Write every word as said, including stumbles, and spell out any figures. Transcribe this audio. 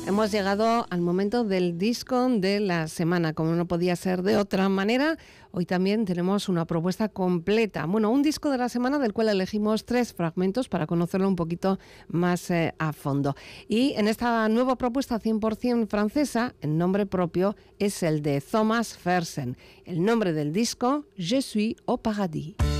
Hemos llegado al momento del disco de la semana, como no podía ser de otra manera. Hoy también tenemos una propuesta completa. Bueno, un disco de la semana del cual elegimos tres fragmentos para conocerlo un poquito más eh, a fondo. Y en esta nueva propuesta cien por ciento francesa, el nombre propio es el de Thomas Fersen. El nombre del disco, Je suis au paradis.